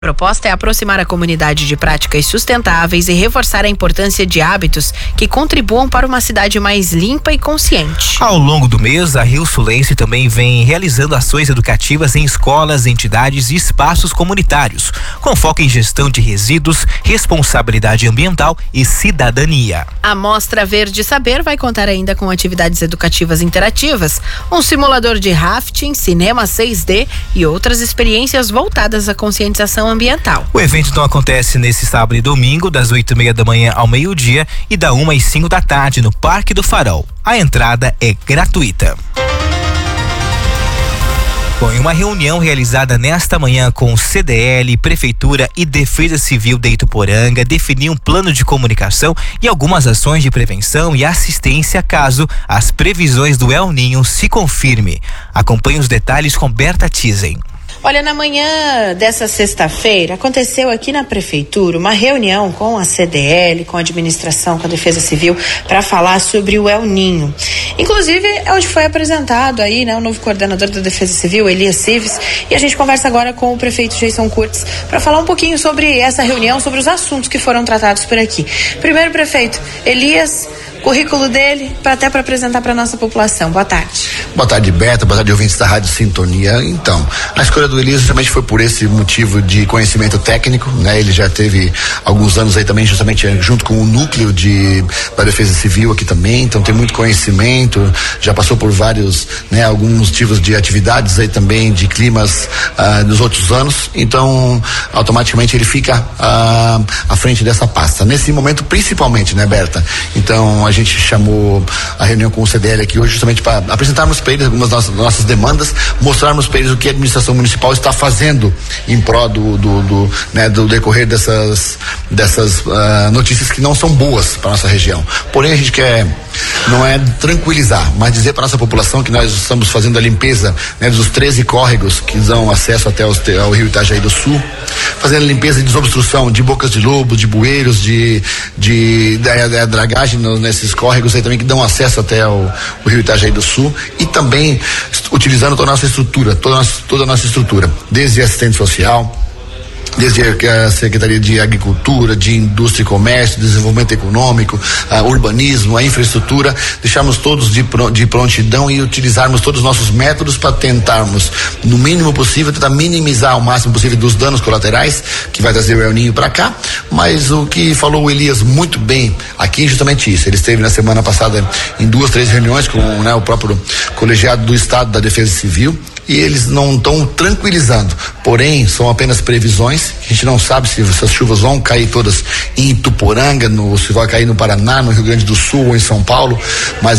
A proposta é aproximar a comunidade de práticas sustentáveis e reforçar a importância de hábitos que contribuam para uma cidade mais limpa e consciente. Ao longo do mês, a Rio Sulense também vem realizando ações educativas em escolas, entidades e espaços comunitários, com foco em gestão de resíduos, responsabilidade ambiental e cidadania. A Mostra Verde Saber vai contar ainda com atividades educativas interativas, um simulador de rafting, cinema 6D e outras experiências voltadas à conscientização ambiental. O evento então acontece nesse sábado e domingo, das 8:30 da manhã ao meio-dia e da 1 às 5 da tarde no Parque do Farol. A entrada é gratuita. Bom, em uma reunião realizada nesta manhã com CDL, Prefeitura e Defesa Civil de Ituporanga, definiu um plano de comunicação e algumas ações de prevenção e assistência caso as previsões do El Ninho se confirme. Acompanhe os detalhes com Berta Tizen. Olha, na manhã dessa sexta-feira aconteceu aqui na prefeitura uma reunião com a CDL, com a administração, com a Defesa Civil, para falar sobre o El Ninho. Inclusive, é onde foi apresentado aí, né, o novo coordenador da Defesa Civil, Elias Cives, e a gente conversa agora com o prefeito Jason Curtis para falar um pouquinho sobre essa reunião, sobre os assuntos que foram tratados por aqui. Primeiro, prefeito, Elias, currículo dele, até para apresentar para nossa população. Boa tarde. Boa tarde, Berta. Boa tarde, ouvintes da Rádio Sintonia. Então, a escolha do Elias justamente foi por esse motivo de conhecimento técnico, né? Ele já teve alguns anos aí também, justamente junto com o núcleo da Defesa Civil aqui também, então tem muito conhecimento, já passou por vários, né, alguns tipos de atividades aí também, de climas dos outros anos, então automaticamente ele fica à frente dessa pasta. Nesse momento, principalmente, né, Berta? Então, a gente chamou a reunião com o CDL aqui hoje justamente para apresentarmos para eles algumas das nossas demandas, mostrarmos para eles o que a administração municipal está fazendo em prol do decorrer dessas notícias que não são boas para nossa região. Porém, a gente quer, não é tranquilizar, mas dizer para nossa população que nós estamos fazendo a limpeza, né, dos 13 córregos que dão acesso até ao rio Itajaí do Sul, fazendo a limpeza e desobstrução de bocas de lobo, de bueiros, da dragagem nesses córregos aí também que dão acesso até o rio Itajaí do Sul, e também utilizando toda a nossa estrutura, toda a nossa estrutura, desde assistente social, desde a Secretaria de Agricultura, de Indústria e Comércio, Desenvolvimento Econômico, Urbanismo, a infraestrutura, deixarmos todos de prontidão e utilizarmos todos os nossos métodos para tentarmos, no mínimo possível, tentar minimizar o máximo possível dos danos colaterais que vai trazer o El Ninho para cá. Mas o que falou o Elias muito bem aqui é justamente isso. Ele esteve na semana passada em 2, 3 reuniões com, né, o próprio colegiado do Estado da Defesa Civil, e eles não estão tranquilizando, porém são apenas previsões. A gente não sabe se essas chuvas vão cair todas em Ituporanga, se vai cair no Paraná, no Rio Grande do Sul ou em São Paulo, mas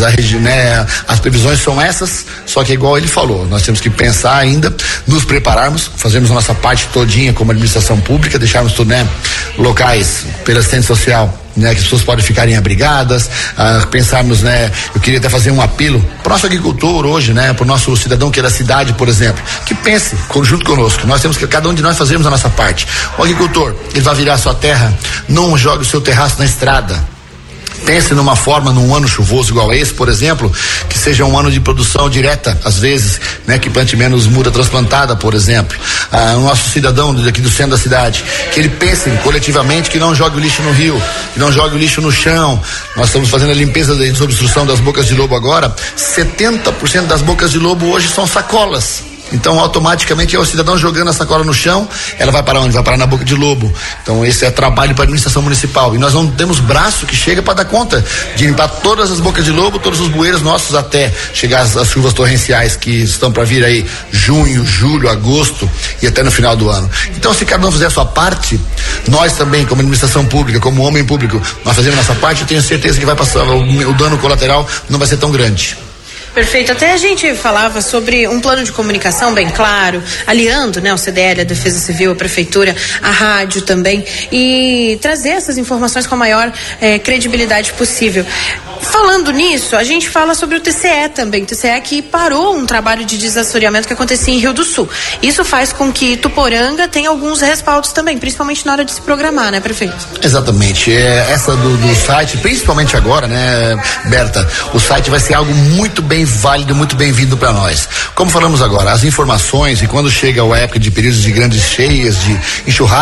as previsões são essas. Só que igual ele falou, nós temos que pensar ainda, nos prepararmos, fazermos a nossa parte todinha como administração pública, deixarmos tudo, né, locais pela assistência social, né, que as pessoas podem ficarem abrigadas, pensarmos, né, eu queria até fazer um apelo para o nosso agricultor hoje, né, para o nosso cidadão que é da cidade, por exemplo, que pense junto conosco. Nós temos que, cada um de nós, fazermos a nossa parte. O agricultor, ele vai virar a sua terra, não jogue o seu terraço na estrada. Pense numa forma, num ano chuvoso igual esse, por exemplo, que seja um ano de produção direta, às vezes, né, que plante menos muda transplantada, por exemplo. O nosso cidadão daqui do centro da cidade, que ele pense coletivamente, que não jogue o lixo no rio, que não jogue o lixo no chão. Nós estamos fazendo a limpeza da desobstrução das bocas de lobo agora. 70% das bocas de lobo hoje são sacolas. Então, automaticamente, é o cidadão jogando a sacola no chão, ela vai para onde? Vai parar na boca de lobo. Então, esse é trabalho para a administração municipal. E nós não temos braço que chega para dar conta de limpar todas as bocas de lobo, todos os bueiros nossos, até chegar às chuvas torrenciais que estão para vir aí junho, julho, agosto e até no final do ano. Então, se cada um fizer a sua parte, nós também, como administração pública, como homem público, nós fazemos a nossa parte, eu tenho certeza que vai passar, o dano colateral não vai ser tão grande. Perfeito. Até a gente falava sobre um plano de comunicação bem claro, aliando, né, o CDL, a Defesa Civil, a Prefeitura, a rádio também, e trazer essas informações com a maior credibilidade possível. Falando nisso, a gente fala sobre o TCE também. O TCE que parou um trabalho de desassoreamento que acontecia em Rio do Sul. Isso faz com que Ituporanga tenha alguns respaldos também, principalmente na hora de se programar, né, prefeito? Exatamente. Essa do site, principalmente agora, né, Berta, o site vai ser algo muito bem válido, muito bem-vindo para nós. Como falamos agora, as informações, e quando chega a época de períodos de grandes cheias, de enxurrada